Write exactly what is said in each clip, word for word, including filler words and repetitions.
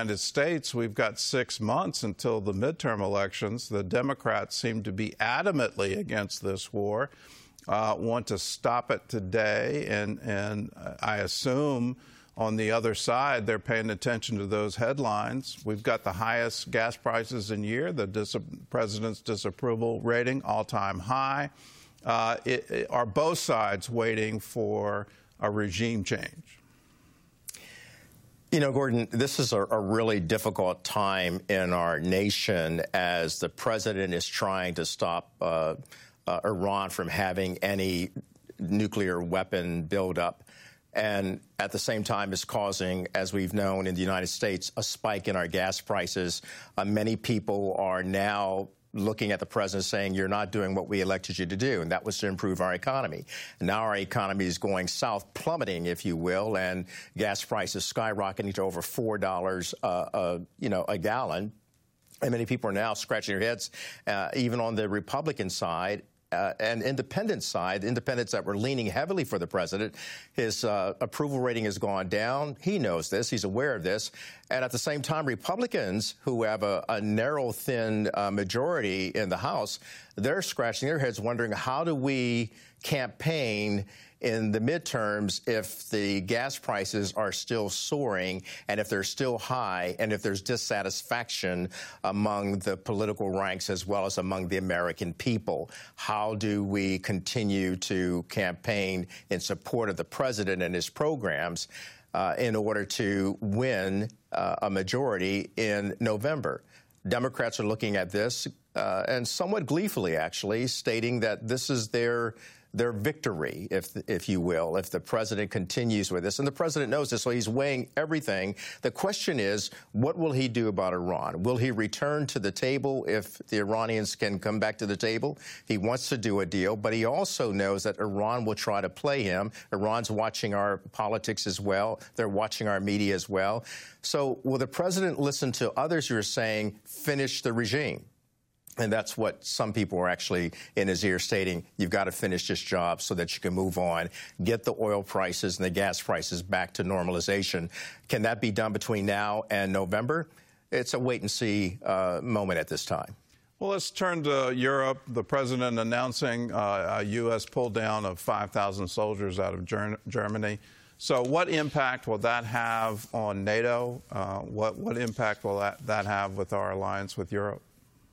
United States, we've got six months until the midterm elections. The Democrats seem to be adamantly against this war, uh, want to stop it today, and, and I assume on the other side they're paying attention to those headlines. We've got the highest gas prices in a year, the dis- president's disapproval rating all-time high. Uh, it, it, are both sides waiting for a regime change? You know, Gordon, this is a, a really difficult time in our nation as the president is trying to stop uh, uh, Iran from having any nuclear weapon buildup, and at the same time is causing, as we've known in the United States, a spike in our gas prices. Uh, many people are now looking at the president saying, you're not doing what we elected you to do, and that was to improve our economy. Now our economy is going south, plummeting, if you will, and gas prices skyrocketing to over four dollars uh, uh, you know, a gallon. And many people are now scratching their heads, uh, even on the Republican side. Uh, and independent side, independents that were leaning heavily for the president, his uh, approval rating has gone down. He knows this. He's aware of this. And at the same time, Republicans, who have a, a narrow, thin uh, majority in the House, they're scratching their heads wondering, how do we campaign in the midterms if the gas prices are still soaring and if they're still high and if there's dissatisfaction among the political ranks as well as among the American people? How do we continue to campaign in support of the president and his programs uh, in order to win uh, a majority in November? Democrats are looking at this uh, and somewhat gleefully, actually, stating that this is their their victory, if if you will, if the president continues with this. And the president knows this, so he's weighing everything. The question is, what will he do about Iran? Will he return to the table if the Iranians can come back to the table? He wants to do a deal, but he also knows that Iran will try to play him. Iran's watching our politics as well. They're watching our media as well. So will the president listen to others who are saying, finish the regime? And that's what some people are actually in his ear stating, you've got to finish this job so that you can move on, get the oil prices and the gas prices back to normalization. Can that be done between now and November? It's a wait-and-see uh, moment at this time. Well, let's turn to Europe. The president announcing uh, a U S pull-down of five thousand soldiers out of Ger- Germany. So what impact will that have on NATO? Uh, what, what impact will that, that have with our alliance with Europe?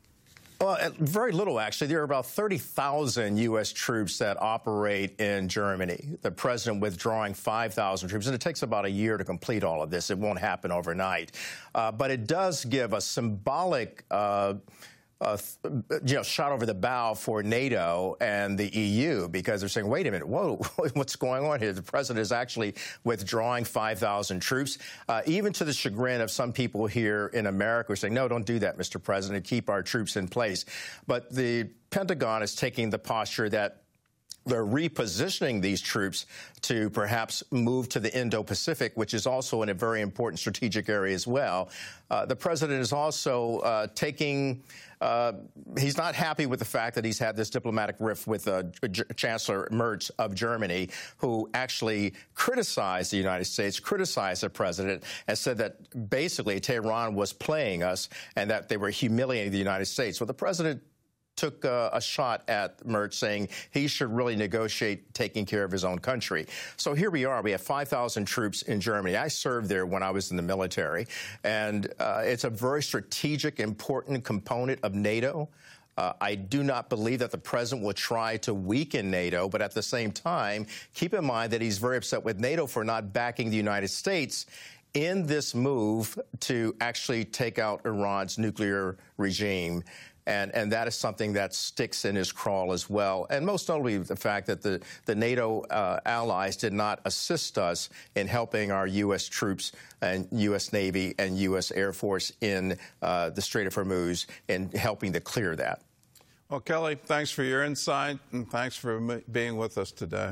Well, very little, actually. There are about thirty thousand U S troops that operate in Germany. The president withdrawing five thousand troops, and it takes about a year to complete all of this. It won't happen overnight. Uh, but it does give a symbolic uh, Uh, you know, shot over the bow for NATO and the E U, because they're saying, wait a minute, whoa, what's going on here? The president is actually withdrawing five thousand troops, uh, even to the chagrin of some people here in America who are saying, no, don't do that, Mister President, keep our troops in place. But the Pentagon is taking the posture that they're repositioning these troops to perhaps move to the Indo-Pacific, which is also in a very important strategic area as well. Uh, the president is also uh, taking uh, he's not happy with the fact that he's had this diplomatic rift with uh, J- Chancellor Merz of Germany, who actually criticized the United States, criticized the president, and said that basically Tehran was playing us and that they were humiliating the United States. Well, the president took uh, a shot at Merz, saying he should really negotiate taking care of his own country. So here we are. We have five thousand troops in Germany. I served there when I was in the military, and uh, it's a very strategic, important component of NATO. Uh, I do not believe that the president will try to weaken NATO, but at the same time, keep in mind that he's very upset with NATO for not backing the United States in this move to actually take out Iran's nuclear regime. And, and that is something that sticks in his craw as well. And most notably, the fact that the, the NATO uh, allies did not assist us in helping our U S troops and U S Navy and U S Air Force in uh, the Strait of Hormuz in helping to clear that. Well, Kelly, thanks for your insight, and thanks for being with us today.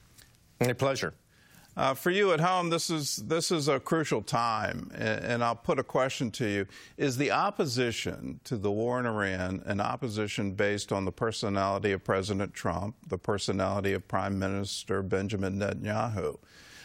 A pleasure. Uh, for you at home, this is this is a crucial time, and, and I'll put a question to you. Is the opposition to the war in Iran an opposition based on the personality of President Trump, the personality of Prime Minister Benjamin Netanyahu?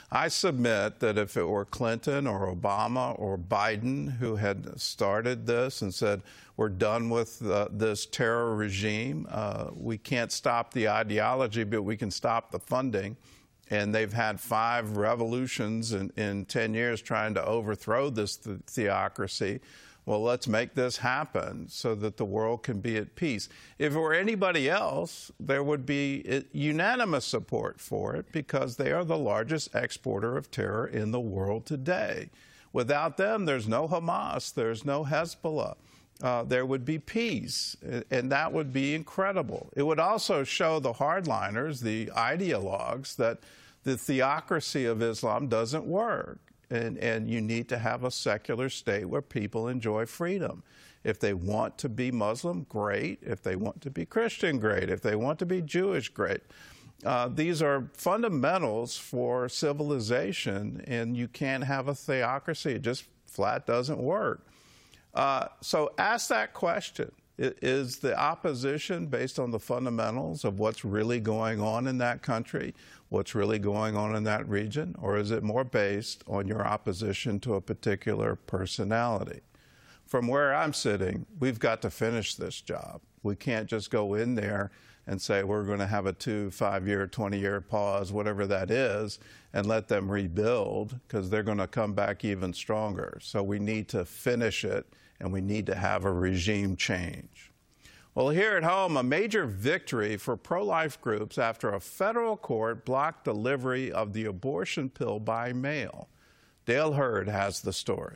I submit that if it were Clinton or Obama or Biden who had started this and said, we're done with uh, this terror regime, uh, we can't stop the ideology, but we can stop the funding. And they've had five revolutions in, in ten years trying to overthrow this th theocracy. Well, let's make this happen so that the world can be at peace. If it were anybody else, there would be unanimous support for it because they are the largest exporter of terror in the world today. Without them, there's no Hamas, there's no Hezbollah. Uh, there would be peace, and that would be incredible. It would also show the hardliners, the ideologues, that the theocracy of Islam doesn't work. And, and you need to have a secular state where people enjoy freedom. If they want to be Muslim, great. If they want to be Christian, great. If they want to be Jewish, great. Uh, these are fundamentals for civilization, and you can't have a theocracy. It just flat doesn't work. Uh, so ask that question. Is the opposition based on the fundamentals of what's really going on in that country, what's really going on in that region, or is it more based on your opposition to a particular personality? From where I'm sitting, we've got to finish this job. We can't just go in there and say we're going to have a two, five-year, twenty-year pause, whatever that is, and let them rebuild, because they're going to come back even stronger. So we need to finish it, and we need to have a regime change. Well, here at home, a major victory for pro-life groups after a federal court blocked delivery of the abortion pill by mail. Dale Hurd has the story.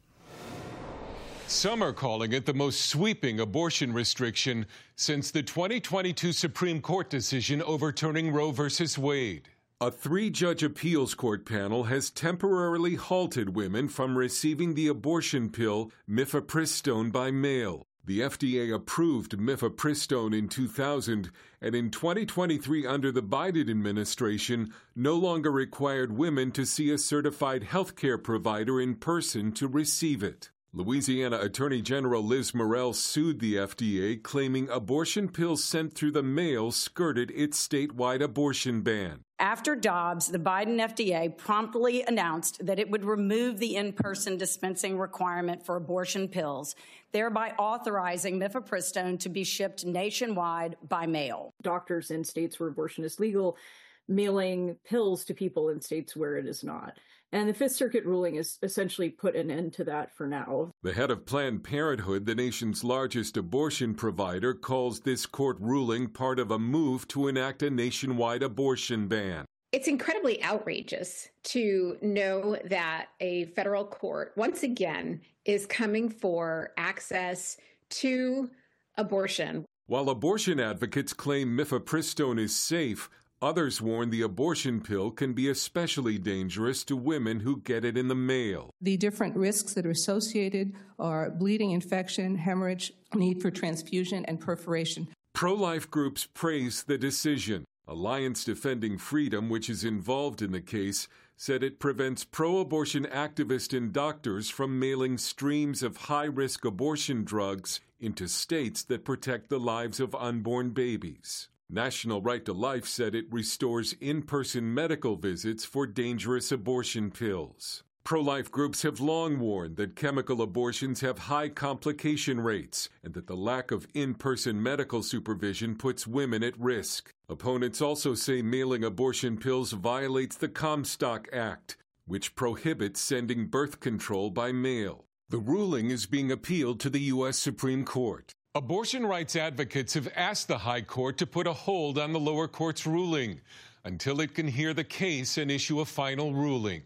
Some are calling it the most sweeping abortion restriction since the twenty twenty-two Supreme Court decision overturning Roe versus Wade. A three-judge appeals court panel has temporarily halted women from receiving the abortion pill mifepristone by mail. The F D A approved mifepristone in two thousand, and in twenty twenty-three, under the Biden administration, no longer required women to see a certified health care provider in person to receive it. Louisiana Attorney General Liz Murrell sued the F D A, claiming abortion pills sent through the mail skirted its statewide abortion ban. After Dobbs, the Biden F D A promptly announced that it would remove the in-person dispensing requirement for abortion pills, thereby authorizing mifepristone to be shipped nationwide by mail. Doctors in states where abortion is legal mailing pills to people in states where it is not. And the Fifth Circuit ruling has essentially put an end to that for now. The head of Planned Parenthood, the nation's largest abortion provider, calls this court ruling part of a move to enact a nationwide abortion ban. It's incredibly outrageous to know that a federal court, once again, is coming for access to abortion. While abortion advocates claim mifepristone is safe, others warn the abortion pill can be especially dangerous to women who get it in the mail. The different risks that are associated are bleeding, infection, hemorrhage, need for transfusion, and perforation. Pro-life groups praise the decision. Alliance Defending Freedom, which is involved in the case, said it prevents pro-abortion activists and doctors from mailing streams of high-risk abortion drugs into states that protect the lives of unborn babies. National Right to Life said it restores in-person medical visits for dangerous abortion pills. Pro-life groups have long warned that chemical abortions have high complication rates and that the lack of in-person medical supervision puts women at risk. Opponents also say mailing abortion pills violates the Comstock Act, which prohibits sending birth control by mail. The ruling is being appealed to the U S Supreme Court. Abortion rights advocates have asked the High Court to put a hold on the lower court's ruling until it can hear the case and issue a final ruling.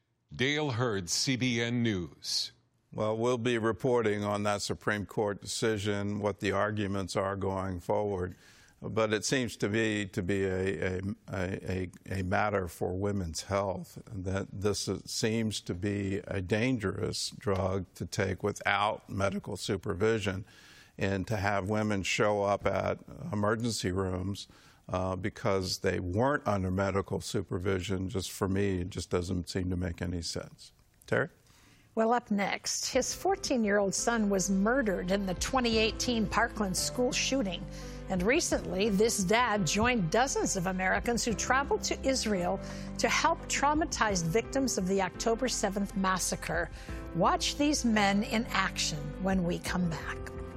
Dale Hurd, C B N News. Well, we'll be reporting on that Supreme Court decision, what the arguments are going forward. But it seems to be to be a, a, a, a matter for women's health, that this seems to be a dangerous drug to take without medical supervision, and to have women show up at emergency rooms uh, because they weren't under medical supervision, just for me, it just doesn't seem to make any sense. Terry? Well, up next, his fourteen-year-old son was murdered in the twenty eighteen Parkland school shooting. And recently, this dad joined dozens of Americans who traveled to Israel to help traumatized victims of the October seventh massacre. Watch these men in action when we come back.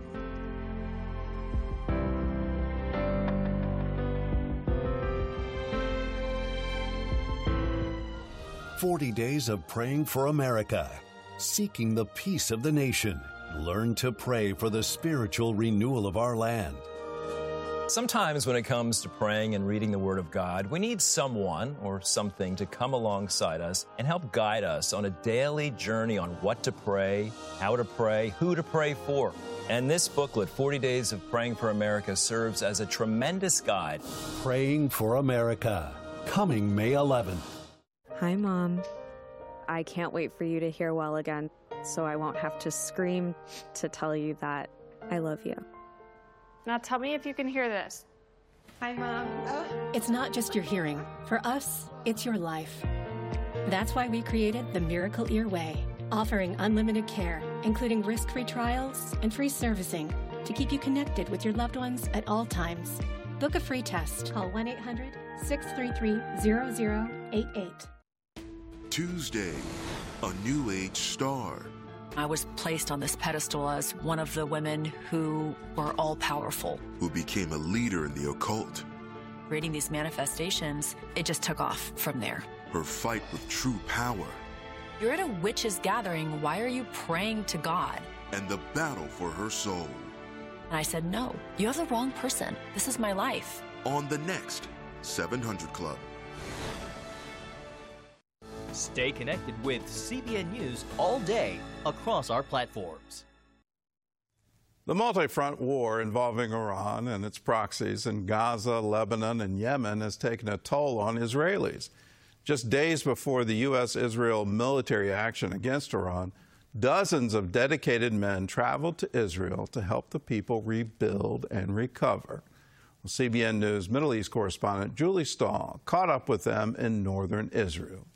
forty days of praying for America, seeking the peace of the nation. Learn to pray for the spiritual renewal of our land. Sometimes when it comes to praying and reading the Word of God, we need someone or something to come alongside us and help guide us on a daily journey on what to pray, how to pray, who to pray for. And this booklet, forty days of Praying for America, serves as a tremendous guide. Praying for America, coming May eleventh. Hi, Mom. I can't wait for you to hear well again, so I won't have to scream to tell you that I love you. Now tell me if you can hear this. Hi, Mom. Oh. It's not just your hearing. For us, it's your life. That's why we created the Miracle Ear Way, offering unlimited care, including risk-free trials and free servicing to keep you connected with your loved ones at all times. Book a free test. Call one eight hundred, six three three, zero zero eight eight. Tuesday, a new age star. I was placed on this pedestal as one of the women who were all-powerful. Who became a leader in the occult. Reading these manifestations, it just took off from there. Her fight with true power. You're at a witches' gathering. Why are you praying to God? And the battle for her soul. And I said, no, you have the wrong person. This is my life. On the next seven hundred Club. Stay connected with C B N News all day across our platforms. The multi-front war involving Iran and its proxies in Gaza, Lebanon, and Yemen has taken a toll on Israelis. Just days before the U S Israel military action against Iran, dozens of dedicated men traveled to Israel to help the people rebuild and recover. Well, C B N News Middle East correspondent Julie Stahl caught up with them in northern Israel.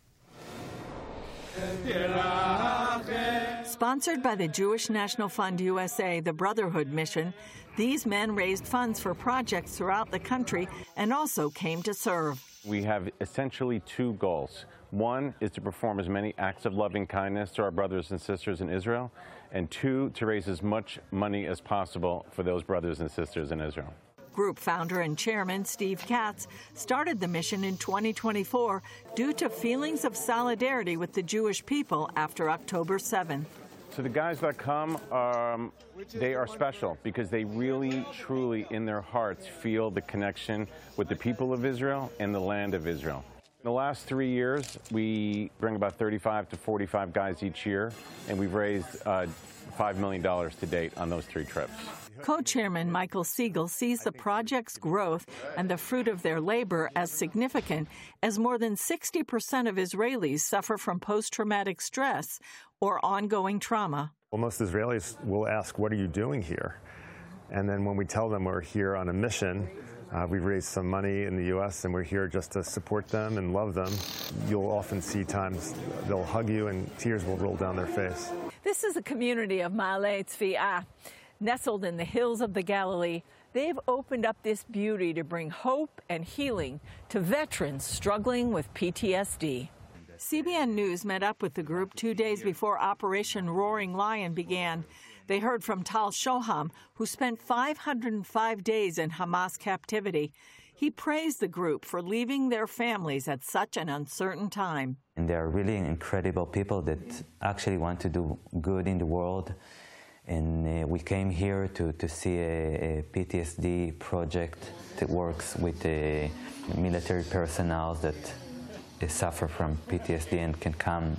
Sponsored by the Jewish National Fund U S A, the Brotherhood Mission, these men raised funds for projects throughout the country and also came to serve. We have essentially two goals. One is to perform as many acts of loving kindness to our brothers and sisters in Israel, and two, to raise as much money as possible for those brothers and sisters in Israel. Group founder and chairman Steve Katz started the mission in twenty twenty-four due to feelings of solidarity with the Jewish people after October seventh. So the guys that come, um, they are special because they really, truly, in their hearts, feel the connection with the people of Israel and the land of Israel. In the last three years, we bring about thirty-five to forty-five guys each year, and we've raised uh, five million dollars to date on those three trips. Co-chairman Michael Siegel sees the project's growth and the fruit of their labor as significant, as more than sixty percent of Israelis suffer from post-traumatic stress or ongoing trauma. Well, most Israelis will ask, what are you doing here? And then when we tell them we're here on a mission, uh, we've raised some money in the U S and we're here just to support them and love them, you'll often see times they'll hug you and tears will roll down their face. This is a community of Ma'ale Tzvi'ah. Nestled in the hills of the Galilee, they've opened up this beauty to bring hope and healing to veterans struggling with P T S D. C B N News met up with the group two days before Operation Roaring Lion began. They heard from Tal Shoham, who spent five hundred five days in Hamas captivity. He praised the group for leaving their families at such an uncertain time. And they are really incredible people that actually want to do good in the world. And uh, we came here to, to see a, a P T S D project that works with uh, military personnel that uh, suffer from P T S D and can come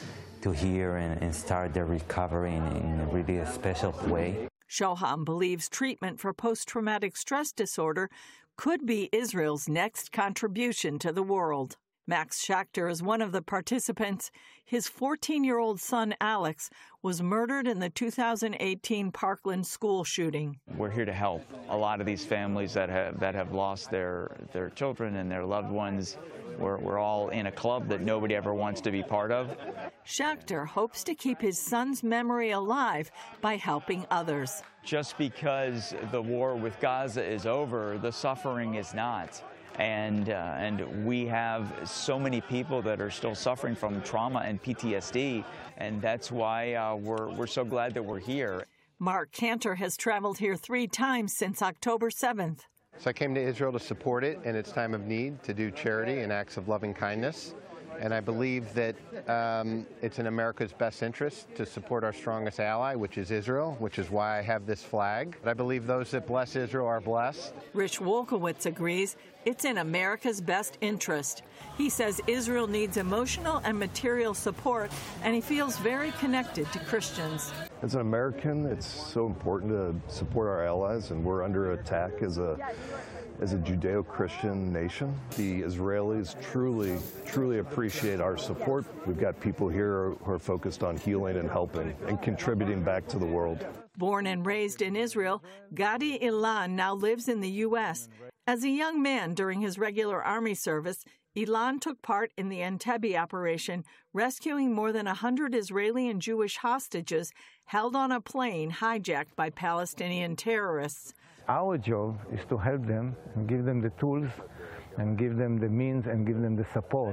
to here and, and start their recovery in, in a really a special way. Shoham believes treatment for post-traumatic stress disorder could be Israel's next contribution to the world. Max Schachter is one of the participants. His fourteen-year-old son, Alex, was murdered in the two thousand eighteen Parkland school shooting. We're here to help a lot of these families that have, that have lost their, their children and their loved ones. We're, we're all in a club that nobody ever wants to be part of. Schachter hopes to keep his son's memory alive by helping others. Just because the war with Gaza is over, the suffering is not. And, uh, and we have so many people that are still suffering from trauma and P T S D, and that's why uh, we're, we're so glad that we're here. Mark Cantor has traveled here three times since October seventh. So I came to Israel to support it in its time of need, to do charity and acts of loving kindness. And I believe that um, it's in America's best interest to support our strongest ally, which is Israel, which is why I have this flag. But I believe those that bless Israel are blessed. Rich Wolkowitz agrees it's in America's best interest. He says Israel needs emotional and material support, and he feels very connected to Christians. As an American, it's so important to support our allies, and we're under attack as a As a Judeo-Christian nation. The Israelis truly, truly appreciate our support. We've got people here who are focused on healing and helping and contributing back to the world. Born and raised in Israel, Gadi Ilan now lives in the U S As a young man during his regular army service, Ilan took part in the Entebbe operation, rescuing more than one hundred Israeli and Jewish hostages held on a plane hijacked by Palestinian terrorists. Our job is to help them and give them the tools and give them the means and give them the support.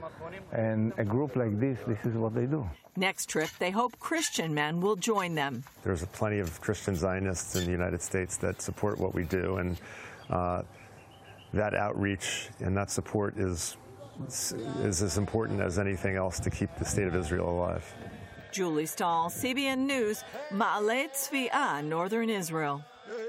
And a group like this, this is what they do. Next trip, they hope Christian men will join them. There's plenty of Christian Zionists in the United States that support what we do, and uh, that outreach and that support is, is as important as anything else to keep the state of Israel alive. Julie Stahl, C B N News, Ma'ale Tzvi'ah, Northern Israel.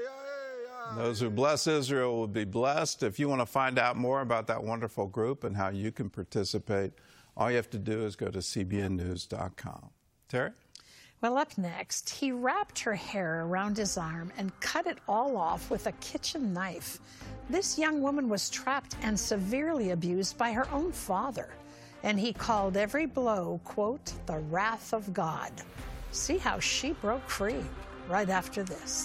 Those who bless Israel will be blessed. If you want to find out more about that wonderful group and how you can participate, all you have to do is go to C B N news dot com. Terry? Well, up next, he wrapped her hair around his arm and cut it all off with a kitchen knife. This young woman was trapped and severely abused by her own father, and he called every blow, quote, the wrath of God. See how she broke free right after this.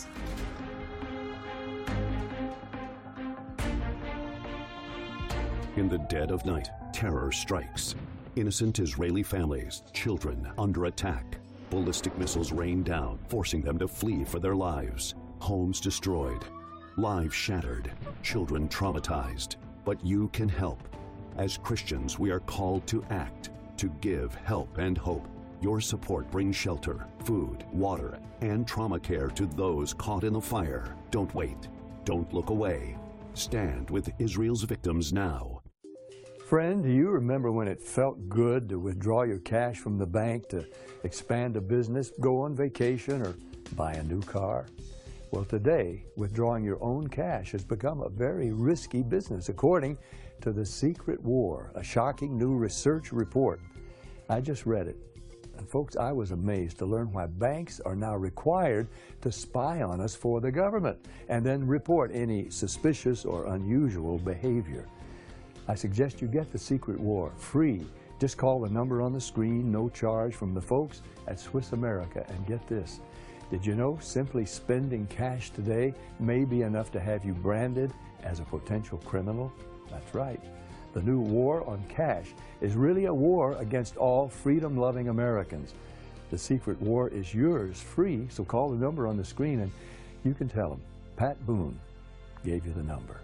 In the dead of night, terror strikes. Innocent Israeli families, children under attack. Ballistic missiles rain down, forcing them to flee for their lives. Homes destroyed, lives shattered, children traumatized. But you can help. As Christians, we are called to act, to give help and hope. Your support brings shelter, food, water, and trauma care to those caught in the fire. Don't wait. Don't look away. Stand with Israel's victims now. Friend, do you remember when it felt good to withdraw your cash from the bank to expand a business, go on vacation, or buy a new car? Well, today, withdrawing your own cash has become a very risky business, according to The Secret War, a shocking new research report. I just read it. And folks, I was amazed to learn why banks are now required to spy on us for the government and then report any suspicious or unusual behavior. I suggest you get The Secret War free. Just call the number on the screen, no charge, from the folks at Swiss America. And get this, did you know simply spending cash today may be enough to have you branded as a potential criminal? That's right. The new war on cash is really a war against all freedom-loving Americans. The Secret War is yours free, so call the number on the screen and you can tell them Pat Boone gave you the number.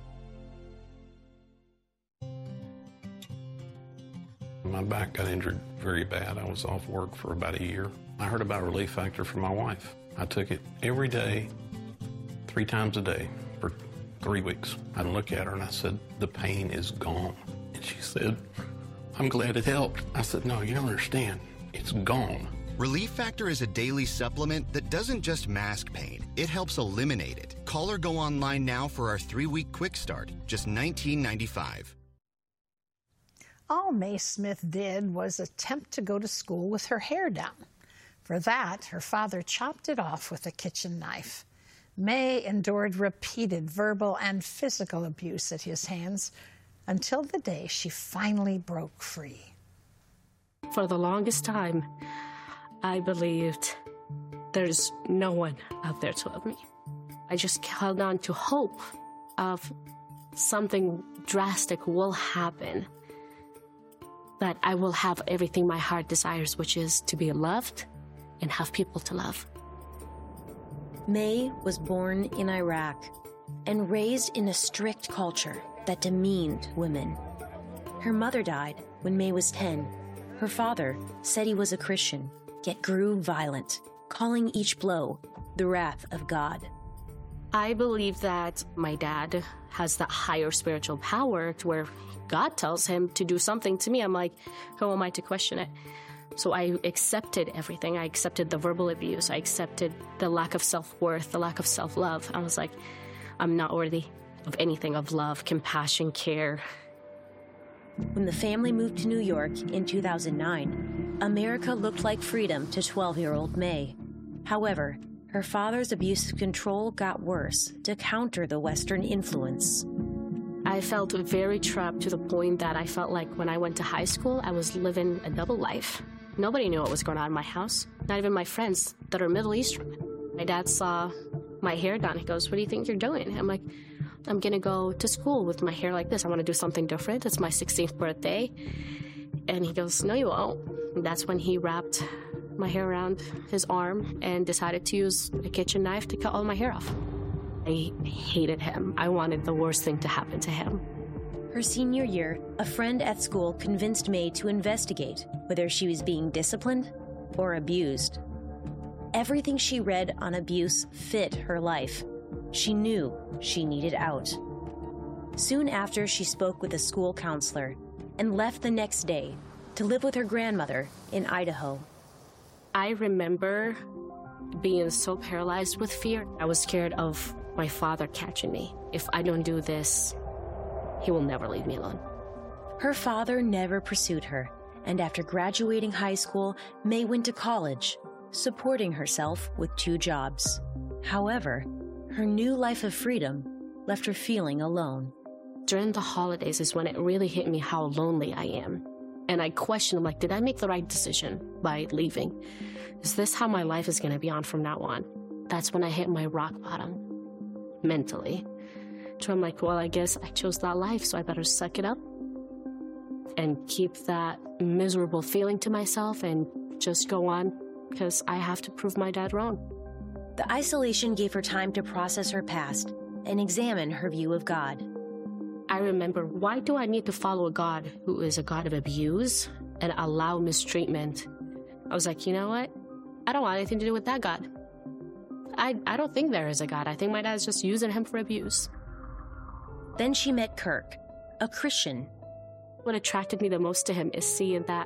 My back got injured very bad. I was off work for about a year. I heard about Relief Factor from my wife. I took it every day, three times a day for three weeks. I'd look at her and I said, the pain is gone. And she said, I'm glad it helped. I said, no, you don't understand. It's gone. Relief Factor is a daily supplement that doesn't just mask pain, it helps eliminate it. Call or go online now for our three-week quick start, just nineteen ninety-five. All Mae Smith did was attempt to go to school with her hair down. For that, her father chopped it off with a kitchen knife. Mae endured repeated verbal and physical abuse at his hands until the day she finally broke free. For the longest time, I believed there's no one out there to love me. I just held on to hope of something drastic will happen, that I will have everything my heart desires, which is to be loved and have people to love. May was born in Iraq and raised in a strict culture that demeaned women. Her mother died when May was ten. Her father said he was a Christian, yet grew violent, calling each blow the wrath of God. I believe that my dad has that higher spiritual power to where God tells him to do something to me. I'm like, who am I to question it? So I accepted everything. I accepted the verbal abuse. I accepted the lack of self-worth, the lack of self-love. I was like, I'm not worthy of anything, of love, compassion, care. When the family moved to New York in two thousand nine, America looked like freedom to twelve-year-old May. However, her father's abusive control got worse to counter the Western influence. I felt very trapped to the point that I felt like when I went to high school, I was living a double life. Nobody knew what was going on in my house, not even my friends that are Middle Eastern. My dad saw my hair done. He goes, what do you think you're doing? I'm like, I'm going to go to school with my hair like this. I want to do something different. It's my sixteenth birthday. And he goes, no, you won't. And that's when he wrapped my hair around his arm and decided to use a kitchen knife to cut all my hair off. I hated him. I wanted the worst thing to happen to him. Her senior year, a friend at school convinced May to investigate whether she was being disciplined or abused. Everything she read on abuse fit her life. She knew she needed out. Soon after, she spoke with a school counselor and left the next day to live with her grandmother in Idaho. I remember being so paralyzed with fear. I was scared of my father catching me. If I don't do this, he will never leave me alone. Her father never pursued her, and after graduating high school, May went to college, supporting herself with two jobs. However, her new life of freedom left her feeling alone. During the holidays is when it really hit me how lonely I am. And I questioned, like, did I make the right decision by leaving? Is this how my life is going to be on from now on? That's when I hit my rock bottom, mentally. So I'm like, well, I guess I chose that life, so I better suck it up and keep that miserable feeling to myself and just go on, because I have to prove my dad wrong. The isolation gave her time to process her past and examine her view of God. I remember, why do I need to follow a God who is a God of abuse and allow mistreatment? I was like, you know what? I don't want anything to do with that God. I, I don't think there is a God. I think my dad's just using him for abuse. Then she met Kirk, a Christian. What attracted me the most to him is seeing that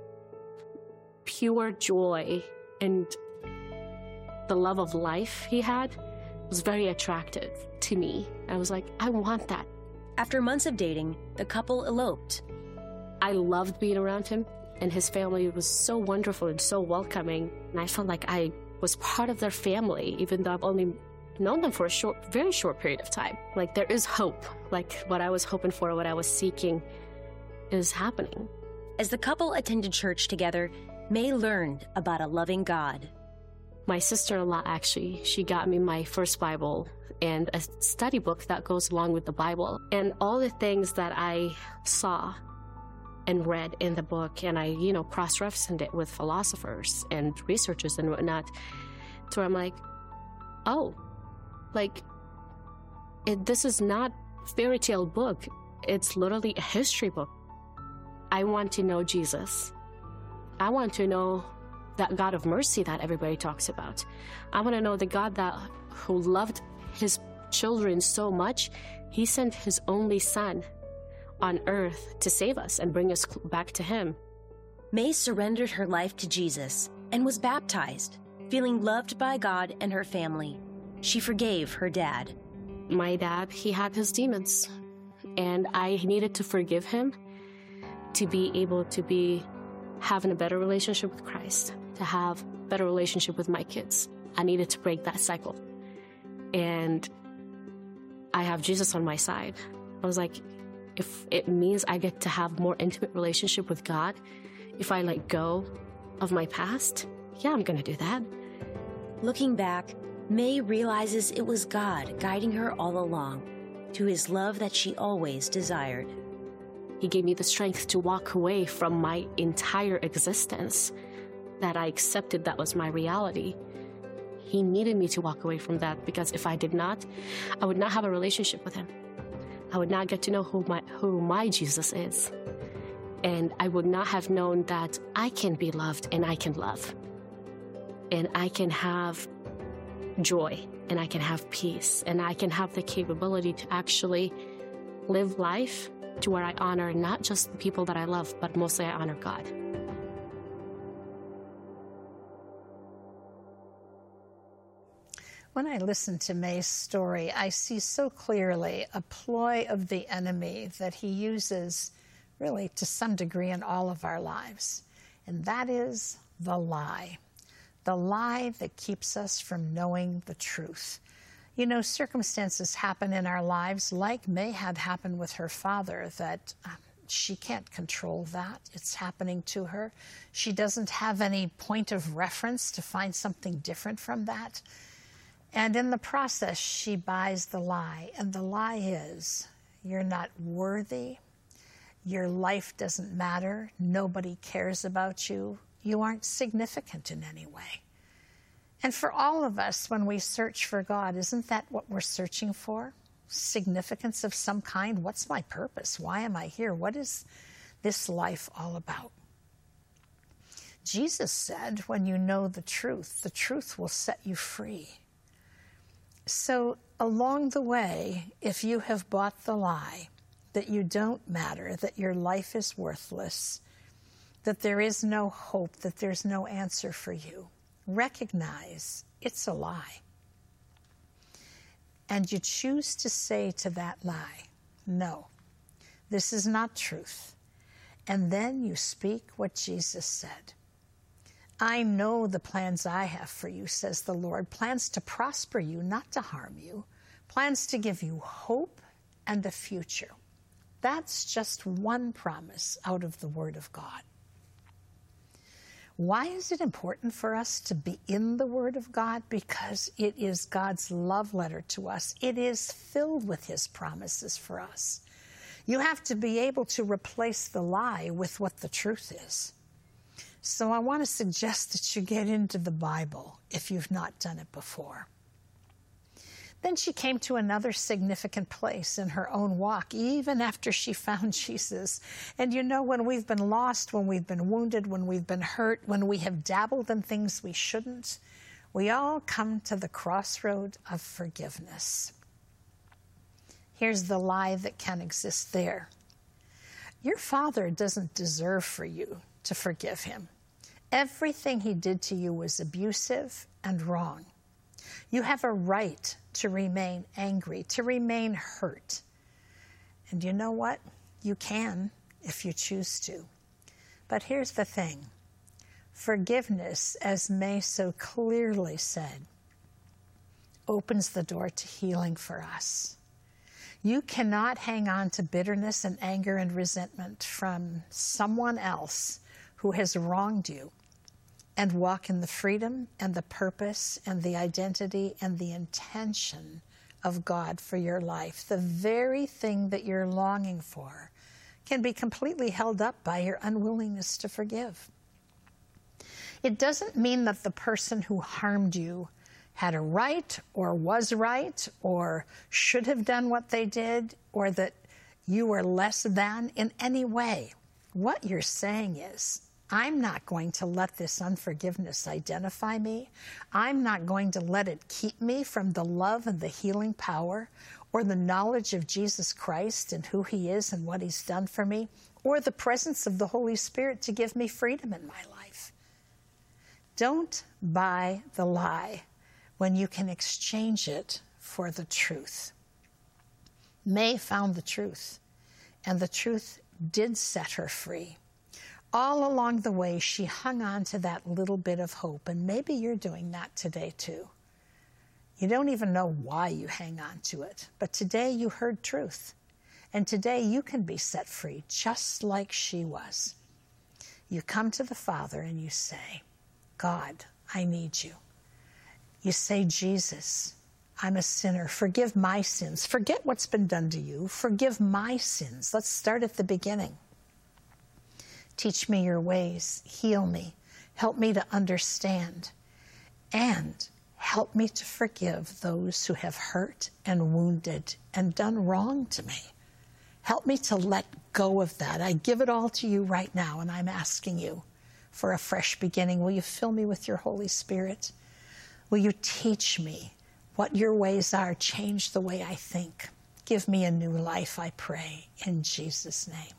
pure joy and the love of life he had was very attractive to me. I was like, I want that. After months of dating, the couple eloped. I loved being around him, and his family was so wonderful and so welcoming. And I felt like I was part of their family, even though I've only known them for a short, very short period of time. Like, there is hope. Like, what I was hoping for, what I was seeking is happening. As the couple attended church together, May learned about a loving God. My sister-in-law, actually, she got me my first Bible and a study book that goes along with the Bible. And all the things that I saw and read in the book, and I, you know, cross-referenced it with philosophers and researchers and whatnot, to where I'm like, oh, like, it, this is not a fairy tale book. It's literally a history book. I want to know Jesus. I want to know that God of mercy that everybody talks about. I want to know the God that who loved his children so much, he sent his only son on earth to save us and bring us back to him. May surrendered her life to Jesus and was baptized, feeling loved by God and her family. She forgave her dad. My dad, he had his demons, and I needed to forgive him to be able to be having a better relationship with Christ, to have a better relationship with my kids. I needed to break that cycle. And I have Jesus on my side. I was like, if it means I get to have more intimate relationship with God, if I let go of my past, yeah, I'm going to do that. Looking back, May realizes it was God guiding her all along. to his love that she always desired. He gave me the strength to walk away from my entire existence that I accepted that was my reality. He needed me to walk away from that, because if I did not, I would not have a relationship with him. I would not get to know who my, who my Jesus is. And I would not have known that I can be loved and I can love. And I can have joy and I can have peace and I can have the capability to actually live life to where I honor not just the people that I love, but mostly I honor God. When I listen to May's story, I see so clearly a ploy of the enemy that he uses really to some degree in all of our lives, and that is the lie. The lie that keeps us from knowing the truth. You know, circumstances happen in our lives like May had happened with her father, that um, she can't control that. It's happening to her. She doesn't have any point of reference to find something different from that. And in the process, she buys the lie. And the lie is, you're not worthy. Your life doesn't matter. Nobody cares about you. You aren't significant in any way. And for all of us, when we search for God, isn't that what we're searching for? Significance of some kind? What's my purpose? Why am I here? What is this life all about? Jesus said, when you know the truth, the truth will set you free. So along the way, if you have bought the lie that you don't matter, that your life is worthless, that there is no hope, that there's no answer for you, recognize it's a lie. And you choose to say to that lie, no, this is not truth. And then you speak what Jesus said. I know the plans I have for you, says the Lord, plans to prosper you, not to harm you, plans to give you hope and a future. That's just one promise out of the Word of God. Why is it important for us to be in the Word of God? Because it is God's love letter to us. It is filled with His promises for us. You have to be able to replace the lie with what the truth is. So I want to suggest that you get into the Bible if you've not done it before. Then she came to another significant place in her own walk, even after she found Jesus. And you know, when we've been lost, when we've been wounded, when we've been hurt, when we have dabbled in things we shouldn't, we all come to the crossroad of forgiveness. Here's the lie that can exist there. Your father doesn't deserve for you to forgive him. Everything he did to you was abusive and wrong. You have a right to remain angry, to remain hurt. And you know what? You can if you choose to. But here's the thing. Forgiveness, as May so clearly said, opens the door to healing for us. You cannot hang on to bitterness and anger and resentment from someone else who has wronged you and walk in the freedom and the purpose and the identity and the intention of God for your life. The very thing that you're longing for can be completely held up by your unwillingness to forgive. It doesn't mean that the person who harmed you had a right or was right or should have done what they did, or that you were less than in any way. What you're saying is, I'm not going to let this unforgiveness identify me. I'm not going to let it keep me from the love and the healing power or the knowledge of Jesus Christ and who he is and what he's done for me, or the presence of the Holy Spirit to give me freedom in my life. Don't buy the lie when you can exchange it for the truth. May found the truth, and the truth did set her free. All along the way, she hung on to that little bit of hope, and maybe you're doing that today too. You don't even know why you hang on to it, but today you heard truth, and today you can be set free just like she was. You come to the Father and you say, God, I need you. You say, Jesus, I'm a sinner. Forgive my sins. Forget what's been done to you. Forgive my sins. Let's start at the beginning. Teach me your ways. Heal me. Help me to understand. And help me to forgive those who have hurt and wounded and done wrong to me. Help me to let go of that. I give it all to you right now, and I'm asking you for a fresh beginning. Will you fill me with your Holy Spirit? Will you teach me what your ways are? Change the way I think. Give me a new life, I pray, in Jesus' name.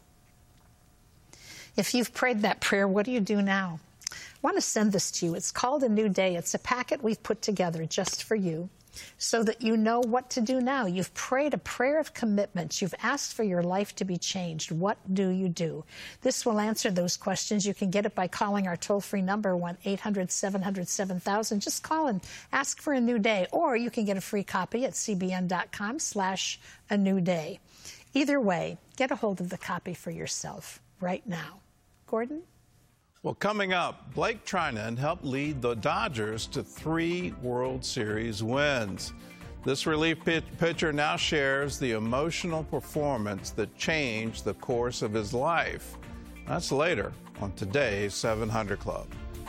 If you've prayed that prayer, what do you do now? I want to send this to you. It's called A New Day. It's a packet we've put together just for you so that you know what to do now. You've prayed a prayer of commitment. You've asked for your life to be changed. What do you do? This will answer those questions. You can get it by calling our toll-free number, one eight hundred seven hundred seven thousand. Just call and ask for a new day. Or you can get a free copy at cbn.com slash a new day. Either way, get a hold of the copy for yourself right now. Gordon? Well, coming up, Blake Treinen helped lead the Dodgers to three World Series wins. This relief pitch pitcher now shares the emotional performance that changed the course of his life. That's later on today's seven hundred Club.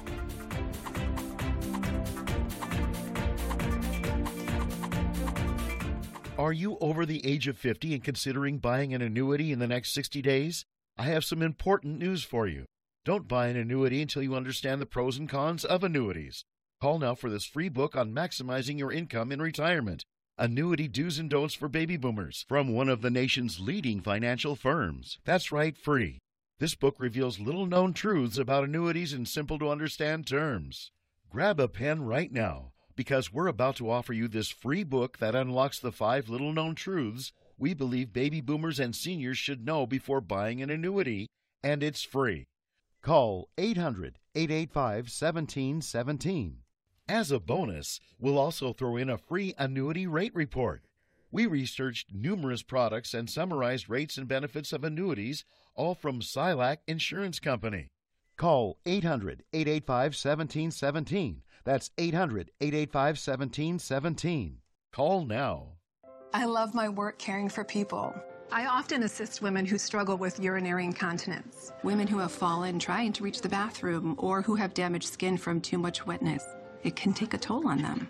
Are you over the age of fifty and considering buying an annuity in the next sixty days? I have some important news for you. Don't buy an annuity until you understand the pros and cons of annuities. Call now for this free book on maximizing your income in retirement. Annuity Do's and Don'ts for Baby Boomers from one of the nation's leading financial firms. That's right, free. This book reveals little-known truths about annuities in simple-to-understand terms. Grab a pen right now, because we're about to offer you this free book that unlocks the five little-known truths we believe baby boomers and seniors should know before buying an annuity, and it's free. Call eight hundred, eight eight five, one seven one seven. As a bonus, we'll also throw in a free annuity rate report. We researched numerous products and summarized rates and benefits of annuities, all from Silac Insurance Company. Call eight hundred, eight eight five, one seven one seven. That's eight hundred, eight eight five, one seven one seven. Call now. I love my work caring for people. I often assist women who struggle with urinary incontinence, women who have fallen trying to reach the bathroom, or who have damaged skin from too much wetness. It can take a toll on them.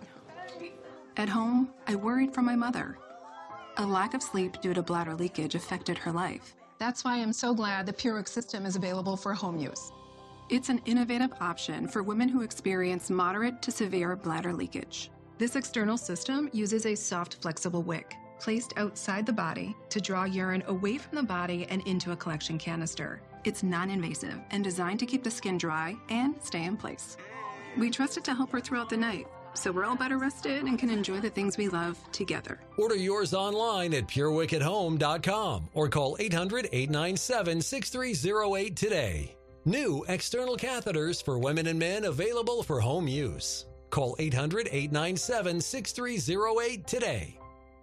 At home, I worried for my mother. A lack of sleep due to bladder leakage affected her life. That's why I'm so glad the PureWick system is available for home use. It's an innovative option for women who experience moderate to severe bladder leakage. This external system uses a soft, flexible wick placed outside the body to draw urine away from the body and into a collection canister. It's non-invasive and designed to keep the skin dry and stay in place. We trust it to help her throughout the night, so we're all better rested and can enjoy the things we love together. Order yours online at pure wick at home dot com or call eight hundred, eight nine seven, six three zero eight today. New external catheters for women and men available for home use. Call eight hundred, eight nine seven, six three zero eight today.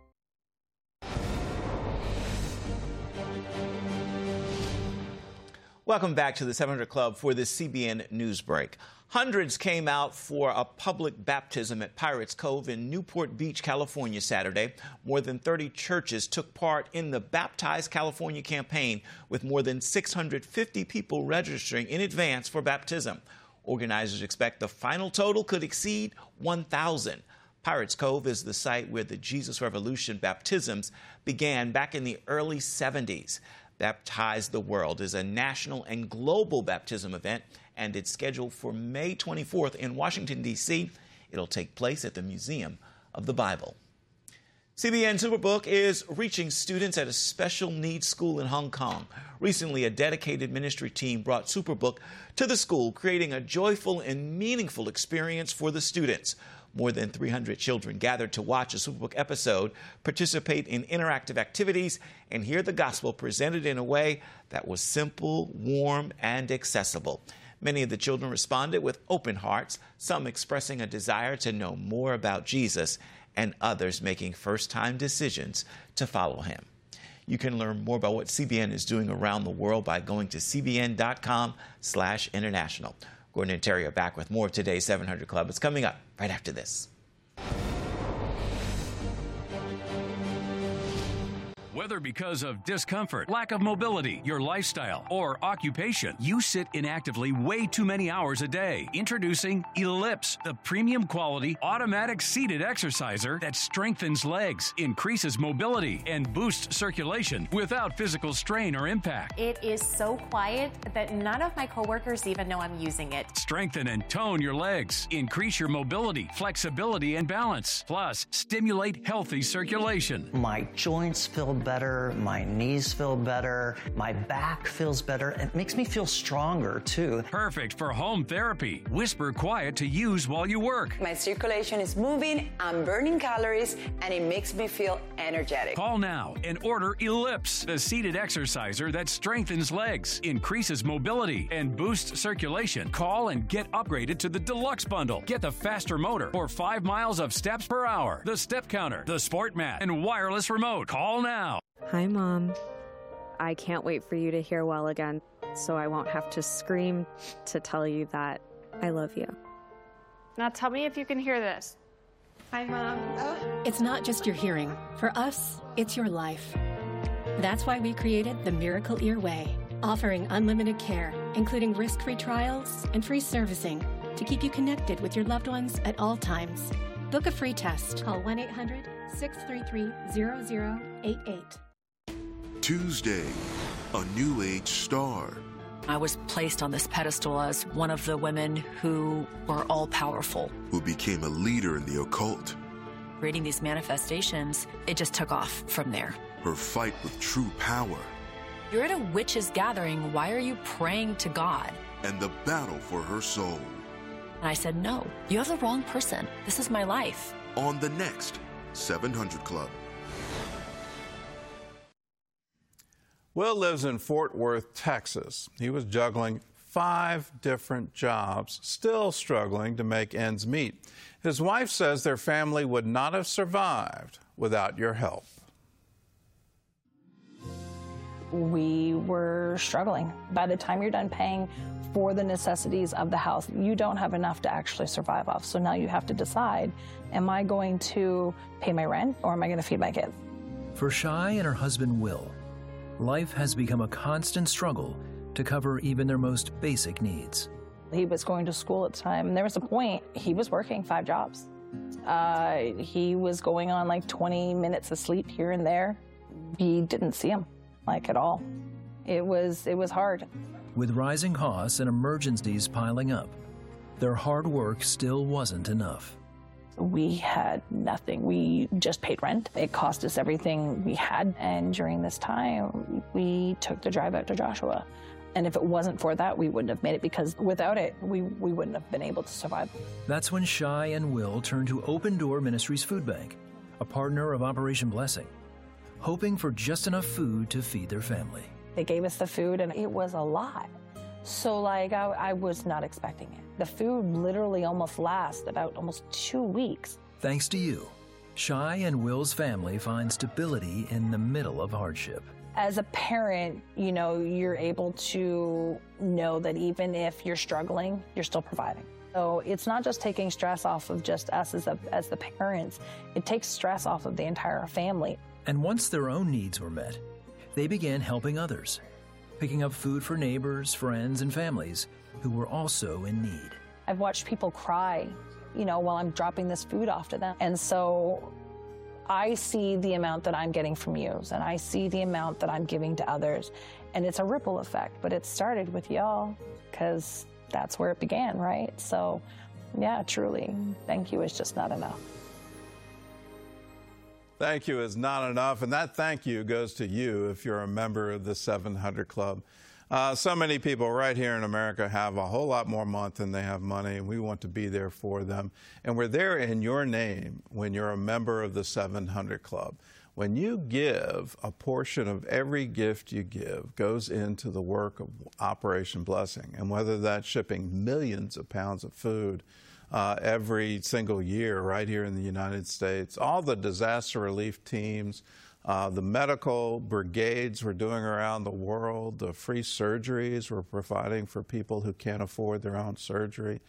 Welcome back to the seven hundred Club for the C B N News Break. Hundreds came out for a public baptism at Pirates Cove in Newport Beach, California, Saturday. More than thirty churches took part in the Baptize California campaign, with more than six hundred fifty people registering in advance for baptism. Organizers expect the final total could exceed one thousand. Pirates Cove is the site where the Jesus Revolution baptisms began back in the early seventies. Baptize the World is a national and global baptism event, and it's scheduled for May twenty-fourth in Washington, D C It'll take place at the Museum of the Bible. C B N Superbook is reaching students at a special needs school in Hong Kong. Recently, a dedicated ministry team brought Superbook to the school, creating a joyful and meaningful experience for the students. More than three hundred children gathered to watch a Superbook episode, participate in interactive activities, and hear the gospel presented in a way that was simple, warm, and accessible. Many of the children responded with open hearts, some expressing a desire to know more about Jesus, and others making first-time decisions to follow him. You can learn more about what C B N is doing around the world by going to c b n dot com slash international. Gordon and Terry are back with more of today's seven hundred Club. It's coming up right after this. Whether because of discomfort, lack of mobility, your lifestyle, or occupation, you sit inactively way too many hours a day. Introducing Ellipse, the premium quality automatic seated exerciser that strengthens legs, increases mobility, and boosts circulation without physical strain or impact. It is so quiet that none of my coworkers even know I'm using it. Strengthen and tone your legs, increase your mobility, flexibility, and balance. Plus, stimulate healthy circulation. My joints feel better, my knees feel better, my back feels better. It makes me feel stronger too. Perfect for home therapy. Whisper quiet to use while you work. My circulation is moving, I'm burning calories, and it makes me feel energetic. Call now and order Ellipse, the seated exerciser that strengthens legs, increases mobility, and boosts circulation. Call and get upgraded to the Deluxe Bundle. Get the faster motor for five miles of steps per hour, the step counter, the sport mat, and wireless remote. Call now. Hi, Mom. I can't wait for you to hear well again, so I won't have to scream to tell you that I love you. Now tell me if you can hear this. Hi, Mom. Oh. It's not just your hearing. For us, it's your life. That's why we created the Miracle Ear Way, offering unlimited care, including risk-free trials and free servicing to keep you connected with your loved ones at all times. Book a free test. Call one eight hundred, six three three, zero zero eight eight. Tuesday, a new age star. I was placed on this pedestal as one of the women who were all-powerful. Who became a leader in the occult. Reading these manifestations, it just took off from there. Her fight with true power. You're at a witches' gathering. Why are you praying to God? And the battle for her soul. And I said, no, you have the wrong person. This is my life. On the next seven hundred Club. Will lives in Fort Worth, Texas. He was juggling five different jobs, still struggling to make ends meet. His wife says their family would not have survived without your help. We were struggling. By the time you're done paying for the necessities of the house, you don't have enough to actually survive off. So now you have to decide, am I going to pay my rent or am I going to feed my kids? For Shai and her husband, Will, life has become a constant struggle to cover even their most basic needs. He was going to school at the time, and there was a point he was working five jobs. Uh, he was going on like twenty minutes of sleep here and there. We didn't see him, like, at all. It was, it was hard. With rising costs and emergencies piling up, their hard work still wasn't enough. We had nothing. We just paid rent. It cost us everything we had. And during this time, we took the drive out to Joshua. And if it wasn't for that, we wouldn't have made it, because without it, we, we wouldn't have been able to survive. That's when Shai and Will turned to Open Door Ministries Food Bank, a partner of Operation Blessing, hoping for just enough food to feed their family. They gave us the food, and it was a lot. So, like, I, I was not expecting it. The food literally almost lasts about almost two weeks. Thanks to you, Shai and Will's family find stability in the middle of hardship. As a parent, you know, you're able to know that even if you're struggling, you're still providing. So it's not just taking stress off of just us as, a, as the parents, it takes stress off of the entire family. And once their own needs were met, they began helping others, picking up food for neighbors, friends, and families who were also in need. I've watched people cry, you know, while I'm dropping this food off to them. And so I see the amount that I'm getting from you, and I see the amount that I'm giving to others. And it's a ripple effect, but it started with y'all, because that's where it began, right? So, yeah, truly, thank you is just not enough. Thank you is not enough, and that thank you goes to you if you're a member of the seven hundred Club. Uh, so many people right here in America have a whole lot more month than they have money, and we want to be there for them. And we're there in your name when you're a member of the seven hundred Club. When you give, a portion of every gift you give goes into the work of Operation Blessing. And whether that's shipping millions of pounds of food uh, every single year right here in the United States, all the disaster relief teams, Uh, the medical brigades we're doing around the world, the free surgeries we're providing for people who can't afford their own surgery,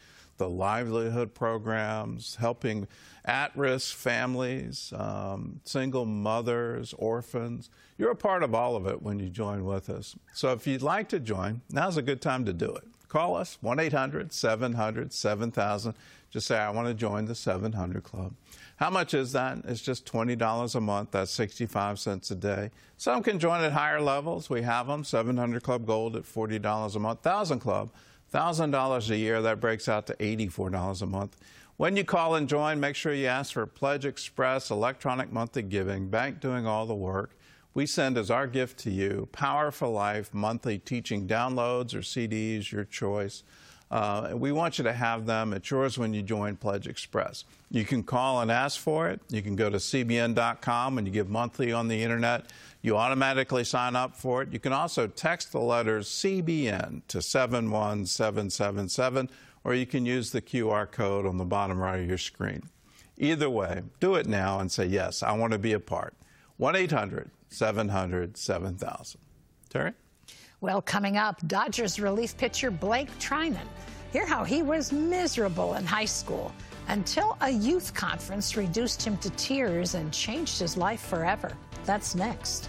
the livelihood programs, helping at-risk families, um, single mothers, orphans. You're a part of all of it when you join with us. So if you'd like to join, now's a good time to do it. Call us, one eight hundred seven hundred seven thousand. Just say, I want to join the seven hundred Club. How much is that? It's just twenty dollars a month. That's sixty-five cents a day. Some can join at higher levels. We have them. seven hundred Club Gold at forty dollars a month. one thousand Club, one thousand dollars a year. That breaks out to eighty-four dollars a month. When you call and join, make sure you ask for Pledge Express, electronic monthly giving, bank doing all the work. We send as our gift to you Power for Life monthly teaching downloads or C Ds, your choice. Uh, we want you to have them. It's yours when you join Pledge Express. You can call and ask for it. You can go to C B N dot com and you give monthly on the internet. You automatically sign up for it. You can also text the letters C B N to seven one seven seven seven, or you can use the Q R code on the bottom right of your screen. Either way, do it now and say, yes, I want to be a part. one eight hundred seven hundred seven thousand. Terry? Well, coming up, Dodgers relief pitcher Blake Trinan. Hear how he was miserable in high school until a youth conference reduced him to tears and changed his life forever. That's next.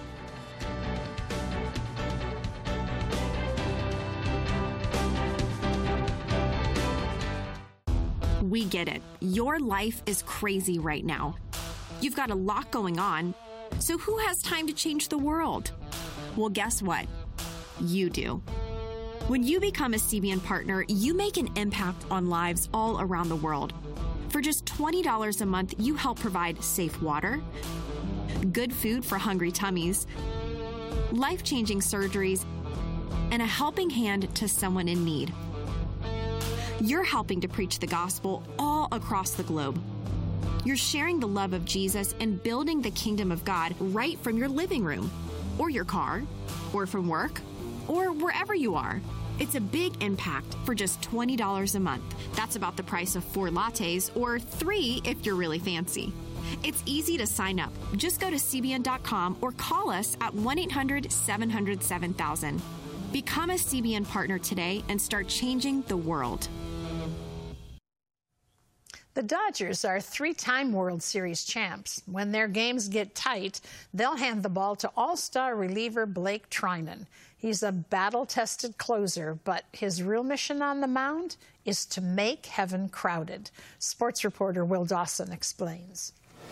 We get it. Your life is crazy right now. You've got a lot going on. So who has time to change the world? Well, guess what? You do. When you become a C B N partner, you make an impact on lives all around the world. For just twenty dollars a month, you help provide safe water, good food for hungry tummies, life-changing surgeries, and a helping hand to someone in need. You're helping to preach the gospel all across the globe. You're sharing the love of Jesus and building the kingdom of God right from your living room, or your car, or from work, or wherever you are. It's a big impact for just twenty dollars a month. That's about the price of four lattes, or three if you're really fancy. It's easy to sign up. Just go to C B N dot com or call us at one eight hundred seven hundred seven thousand. Become a C B N partner today and start changing the world. The Dodgers are three-time World Series champs. When their games get tight, they'll hand the ball to all-star reliever Blake Trinan. He's a battle-tested closer, but his real mission on the mound is to make heaven crowded. Sports reporter Will Dawson explains.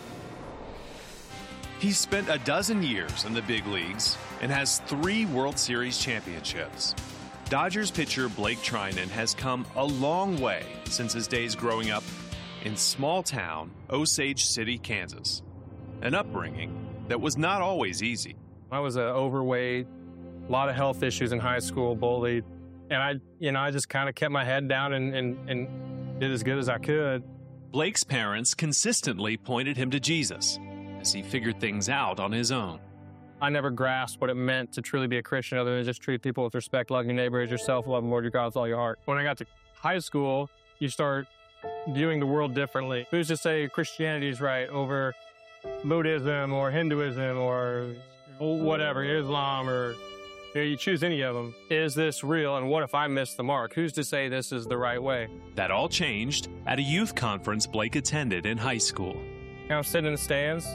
He's spent a dozen years in the big leagues and has three World Series championships. Dodgers pitcher Blake Trinan has come a long way since his days growing up in small-town Osage City, Kansas, an upbringing that was not always easy. I was uh, overweight, a lot of health issues in high school, bullied, and I, you know, I just kind of kept my head down and, and, and did as good as I could. Blake's parents consistently pointed him to Jesus as he figured things out on his own. I never grasped what it meant to truly be a Christian other than just treat people with respect, love your neighbor as yourself, love the Lord your God with all your heart. When I got to high school, you start viewing the world differently. Who's to say Christianity is right over Buddhism or Hinduism or whatever, Islam, or you know, you choose any of them. Is this real, and what if I miss the mark? Who's to say this is the right way? That all changed at a youth conference Blake attended in high school. I was sitting in the stands,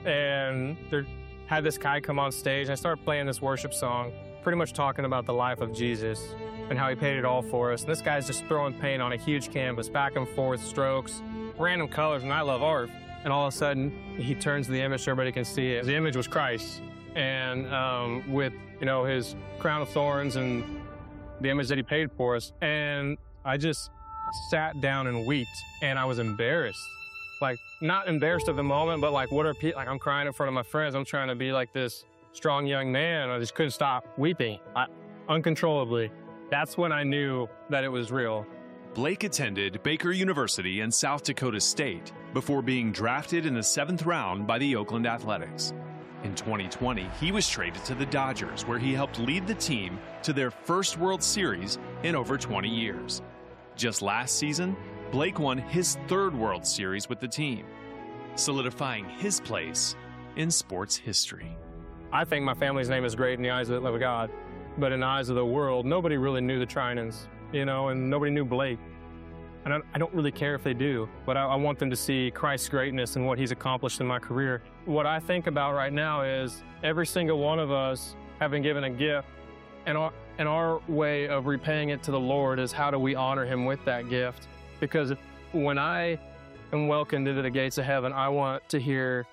and there had this guy come on stage, and I started playing this worship song, pretty much talking about the life of Jesus and how he paid it all for us. And this guy's just throwing paint on a huge canvas, back and forth, strokes, random colors, and I love art. And all of a sudden, he turns to the image so everybody can see it. The image was Christ, and um, with, you know, his crown of thorns and the image that he paid for us. And I just sat down and wept, and I was embarrassed. Like, not embarrassed of the moment, but like, what are people, like, I'm crying in front of my friends. I'm trying to be like this strong young man. I just couldn't stop weeping, I, uncontrollably. That's when I knew that it was real. Blake attended Baker University and South Dakota State before being drafted in the seventh round by the Oakland Athletics. In twenty twenty, he was traded to the Dodgers, where he helped lead the team to their first World Series in over twenty years. Just last season, Blake won his third World Series with the team, solidifying his place in sports history. I think my family's name is great in the eyes of God. But in the eyes of the world, nobody really knew the Trinans, you know, and nobody knew Blake. And I, I don't really care if they do, but I, I want them to see Christ's greatness and what he's accomplished in my career. What I think about right now is every single one of us have been given a gift, and our, and our way of repaying it to the Lord is how do we honor him with that gift? Because when I am welcomed into the gates of heaven, I want to hear,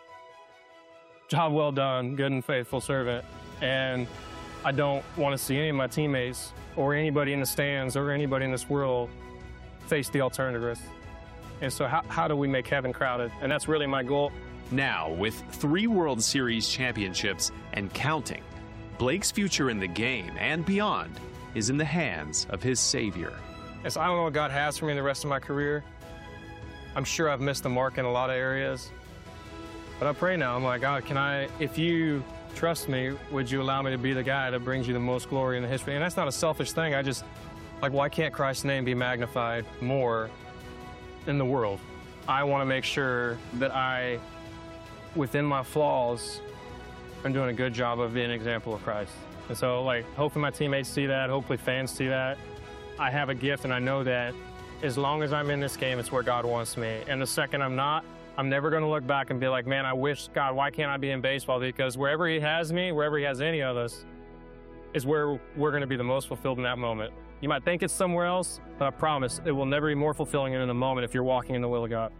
"Job well done, good and faithful servant." And I don't want to see any of my teammates or anybody in the stands or anybody in this world face the alternatives. And so how, how do we make heaven crowded? And that's really my goal. Now, with three World Series championships and counting, Blake's future in the game and beyond is in the hands of his Savior. Yes, I don't know what God has for me in the rest of my career. I'm sure I've missed the mark in a lot of areas. But I pray now, I'm like, God, can I, if you trust me, would you allow me to be the guy that brings you the most glory in the history? And that's not a selfish thing. I just, like, why can't Christ's name be magnified more in the world? I want to make sure that I, within my flaws, am doing a good job of being an example of Christ. And so, like, hopefully my teammates see that. Hopefully fans see that. I have a gift, and I know that as long as I'm in this game, it's where God wants me. And the second I'm not, I'm never going to look back and be like, man, I wish, God, why can't I be in baseball? Because wherever he has me, wherever he has any of us, is where we're going to be the most fulfilled in that moment. You might think it's somewhere else, but I promise it will never be more fulfilling than in the moment if you're walking in the will of God.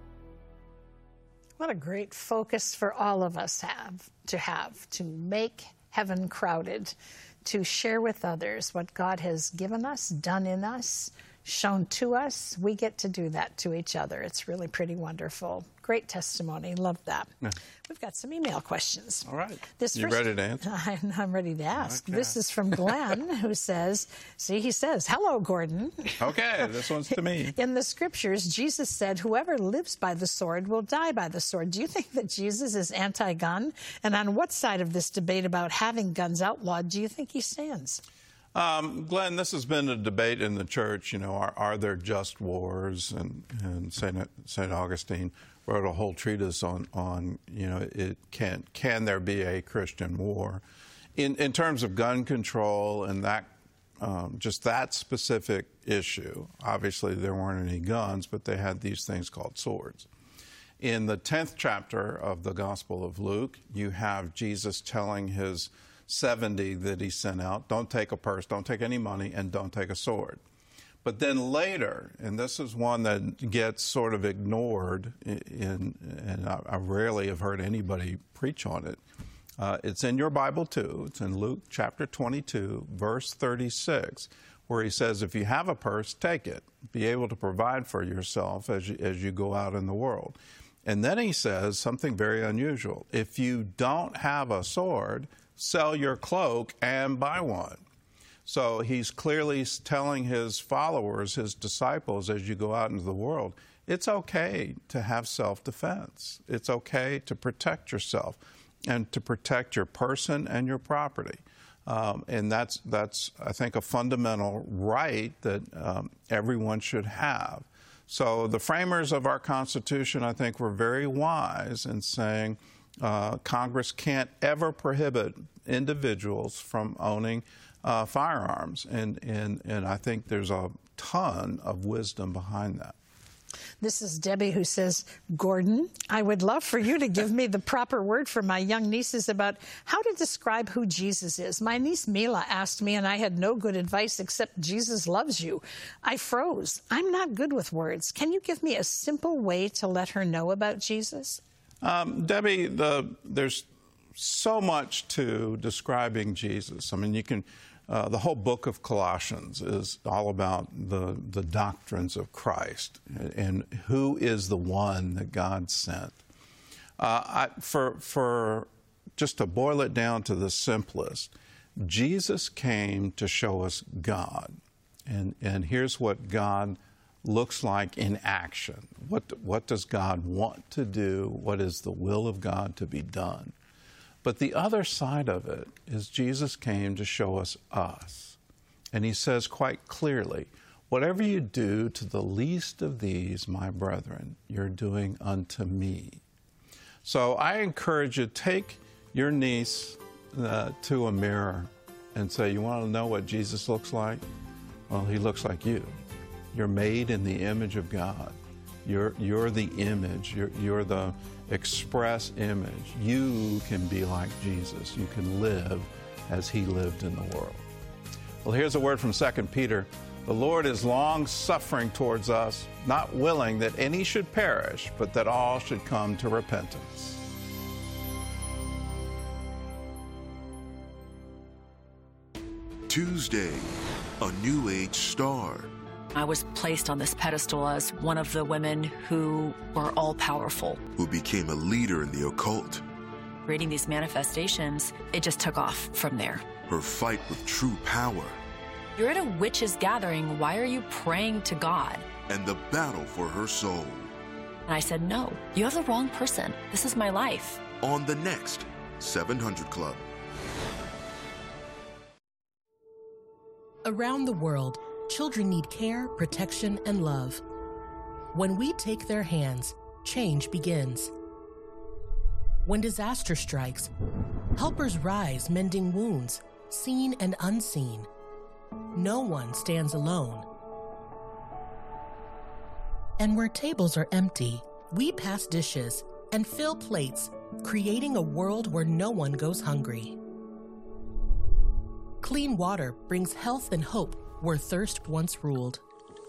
What a great focus for all of us have to have, to make heaven crowded, to share with others what God has given us, done in us, shown to us. We get to do that to each other. It's really pretty wonderful. Great testimony. Love that. Yeah. We've got some email questions. All right. This you first, ready to answer? I'm, I'm ready to ask. Okay. This is from Glenn, who says, see, he says, hello, Gordon. Okay, this one's to me. In the scriptures, Jesus said, whoever lives by the sword will die by the sword. Do you think that Jesus is anti-gun? And on what side of this debate about having guns outlawed do you think he stands? Um, Glenn, this has been a debate in the church. You know, are, are there just wars? And, and Saint Saint Augustine wrote a whole treatise on, on you know, it can can there be a Christian war? In in terms of gun control and that, um, just that specific issue, obviously there weren't any guns, but they had these things called swords. In the tenth chapter of the Gospel of Luke, you have Jesus telling his seventy that he sent out, don't take a purse, don't take any money, and don't take a sword. But then later, and this is one that gets sort of ignored, in, and I, I rarely have heard anybody preach on it. Uh, it's in your Bible too. It's in Luke chapter twenty-two, verse thirty-six, where he says, if you have a purse, take it. Be able to provide for yourself as you, as you go out in the world. And then he says something very unusual. If you don't have a sword, sell your cloak and buy one. So he's clearly telling his followers, his disciples, as you go out into the world, it's okay to have self-defense. It's okay to protect yourself and to protect your person and your property. Um, and that's, that's, I think, a fundamental right that um, everyone should have. So the framers of our Constitution, I think, were very wise in saying, Uh, Congress can't ever prohibit individuals from owning uh, firearms, and, and, and I think there's a ton of wisdom behind that. This is Debbie, who says, Gordon, I would love for you to give me the proper word for my young nieces about how to describe who Jesus is. My niece Mila asked me, and I had no good advice except Jesus loves you. I froze. I'm not good with words. Can you give me a simple way to let her know about Jesus? Um, Debbie, the, there's so much to describing Jesus. I mean, you can, uh, the whole book of Colossians is all about the, the doctrines of Christ and who is the one that God sent. Uh, I, for, for just to boil it down to the simplest, Jesus came to show us God. And, and here's what God looks like in action. What, what does God want to do? What is the will of God to be done? But the other side of it is Jesus came to show us us. And he says quite clearly, whatever you do to the least of these, my brethren, you're doing unto me. So I encourage you, take your niece uh, to a mirror and say, you want to know what Jesus looks like? Well, he looks like you. You're made in the image of God. You're, you're the image. You're, you're the express image. You can be like Jesus. You can live as he lived in the world. Well, here's a word from Second Peter. The Lord is long-suffering towards us, not willing that any should perish, but that all should come to repentance. Tuesday, a New Age star. I was placed on this pedestal as one of the women who were all-powerful. Who became a leader in the occult. Reading these manifestations, it just took off from there. Her fight with true power. You're at a witches' gathering. Why are you praying to God? And the battle for her soul. And I said, no, you have the wrong person. This is my life. On the next seven hundred Club. Around the world, children need care, protection, and love. When we take their hands, change begins. When disaster strikes, helpers rise mending wounds, seen and unseen. No one stands alone. And where tables are empty, we pass dishes and fill plates, creating a world where no one goes hungry. Clean water brings health and hope where thirst once ruled.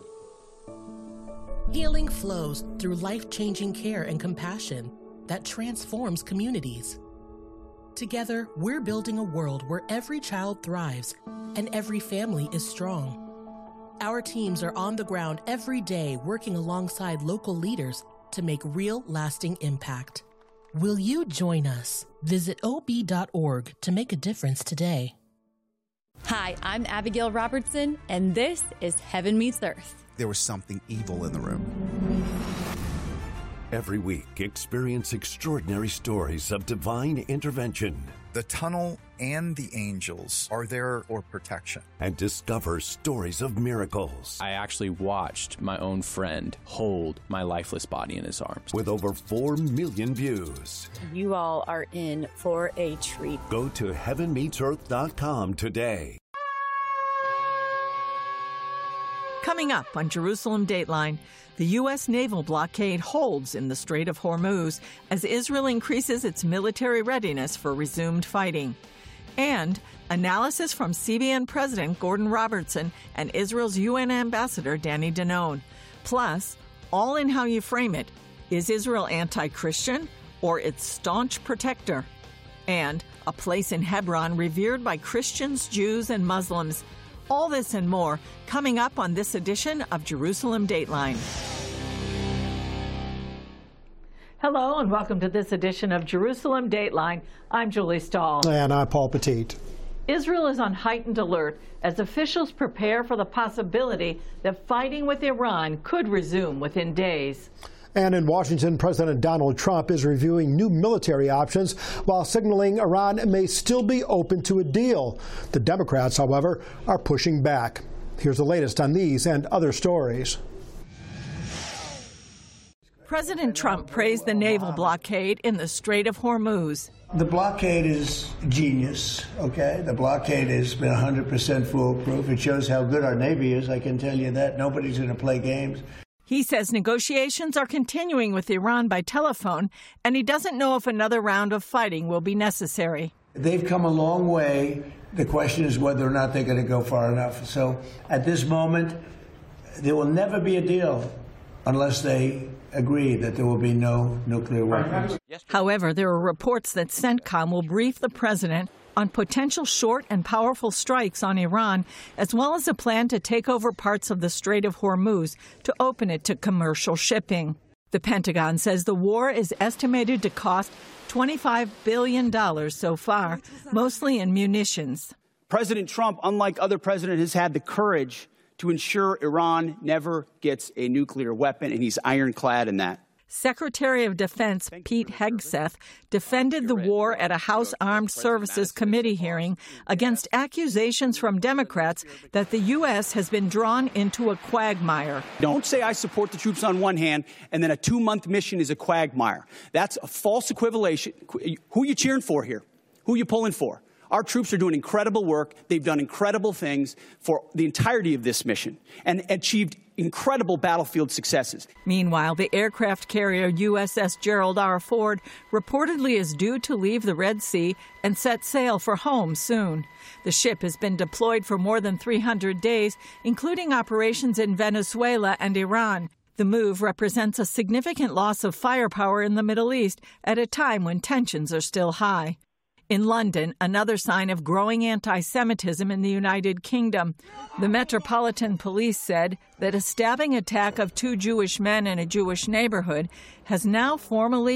Healing flows through life-changing care and compassion that transforms communities. Together, we're building a world where every child thrives and every family is strong. Our teams are on the ground every day working alongside local leaders to make real, lasting impact. Will you join us? Visit O B dot org to make a difference today. Hi, I'm Abigail Robertson, and this is Heaven Meets Earth. There was something evil in the room. Every week, experience extraordinary stories of divine intervention. The tunnel and the angels are there for protection. And discover stories of miracles. I actually watched my own friend hold my lifeless body in his arms. With over four million views. You all are in for a treat. Go to heaven meets earth dot com today. Coming up on Jerusalem Dateline, the U S naval blockade holds in the Strait of Hormuz as Israel increases its military readiness for resumed fighting. And analysis from C B N President Gordon Robertson and Israel's U N Ambassador Danny Danon. Plus, all in how you frame it. Is Israel anti-Christian or its staunch protector? And a place in Hebron revered by Christians, Jews, and Muslims. All this and more coming up on this edition of Jerusalem Dateline. Hello and welcome to this edition of Jerusalem Dateline. I'm Julie Stahl. And I'm Paul Petit. Israel is on heightened alert as officials prepare for the possibility that fighting with Iran could resume within days. And in Washington, President Donald Trump is reviewing new military options while signaling Iran may still be open to a deal. The Democrats, however, are pushing back. Here's the latest on these and other stories. President Trump praised the naval blockade in the Strait of Hormuz. The blockade is genius, okay? The blockade has been one hundred percent foolproof. It shows how good our Navy is, I can tell you that. Nobody's going to play games. He says negotiations are continuing with Iran by telephone, and he doesn't know if another round of fighting will be necessary. They've come a long way. The question is whether or not they're going to go far enough. So at this moment, there will never be a deal unless they agree that there will be no nuclear weapons. However, there are reports that CENTCOM will brief the president on potential short and powerful strikes on Iran, as well as a plan to take over parts of the Strait of Hormuz to open it to commercial shipping. The Pentagon says the war is estimated to cost twenty-five billion dollars so far, mostly in munitions. President Trump, unlike other presidents, has had the courage to ensure Iran never gets a nuclear weapon, and he's ironclad in that. Secretary of Defense Pete Hegseth defended the war at a House Armed Services Committee hearing against accusations from Democrats that the U S has been drawn into a quagmire. Don't say I support the troops on one hand and then a two-month mission is a quagmire. That's a false equivalation. Who are you cheering for here? Who are you pulling for? Our troops are doing incredible work. They've done incredible things for the entirety of this mission and achieved incredible battlefield successes. Meanwhile, the aircraft carrier U S S Gerald R. Ford reportedly is due to leave the Red Sea and set sail for home soon. The ship has been deployed for more than three hundred days, including operations in Venezuela and Iran. The move represents a significant loss of firepower in the Middle East at a time when tensions are still high. In London, another sign of growing anti-Semitism in the United Kingdom, the Metropolitan Police said that a stabbing attack of two Jewish men in a Jewish neighborhood has now formally